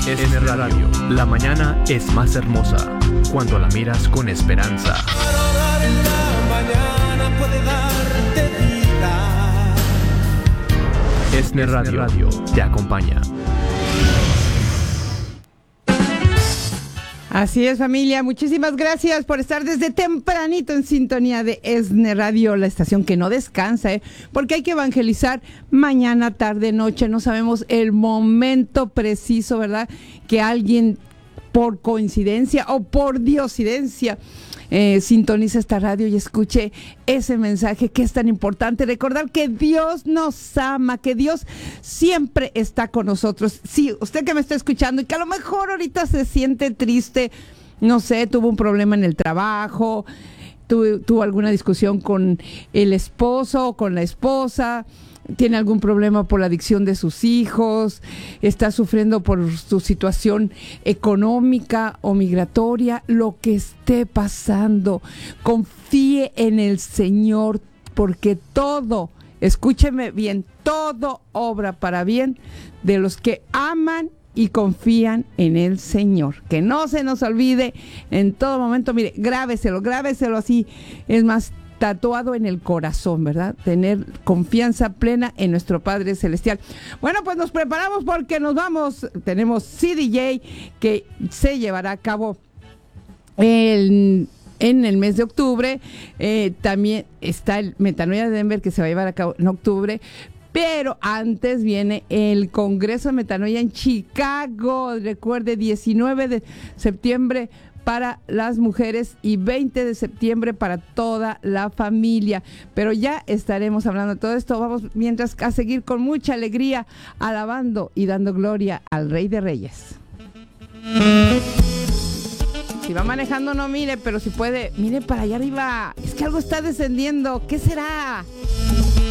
ESNE Radio. La mañana es más hermosa cuando la miras con esperanza. Para dar en la mañana puede darte vida. ESNE Radio te acompaña. Así es, familia, muchísimas gracias por estar desde tempranito en sintonía de ESNE Radio, la estación que no descansa, porque hay que evangelizar mañana, tarde, noche, no sabemos el momento preciso, ¿verdad? Que alguien por coincidencia o por diosidencia sintoniza esta radio y escuche ese mensaje que es tan importante. Recordar que Dios nos ama, que Dios siempre está con nosotros. Sí, usted que me está escuchando y que a lo mejor ahorita se siente triste, no sé, tuvo un problema en el trabajo, tuvo alguna discusión con el esposo o con la esposa, tiene algún problema por la adicción de sus hijos, está sufriendo por su situación económica o migratoria, lo que esté pasando, confíe en el Señor, porque todo, escúcheme bien, todo obra para bien de los que aman y confían en el Señor. Que no se nos olvide en todo momento, mire, grábeselo así, es más, tatuado en el corazón, ¿verdad? Tener confianza plena en nuestro Padre Celestial. Bueno, pues nos preparamos porque nos vamos. Tenemos CDJ que se llevará a cabo en el mes de octubre. También está el Metanoia de Denver que se va a llevar a cabo en octubre. Pero antes viene el Congreso de Metanoia en Chicago. Recuerde, 19 de septiembre para las mujeres y 20 de septiembre para toda la familia. Pero ya estaremos hablando de todo esto. Vamos mientras a seguir con mucha alegría, alabando y dando gloria al Rey de Reyes. Si va manejando no mire, pero si puede, mire para allá arriba. Es que algo está descendiendo. ¿Qué será?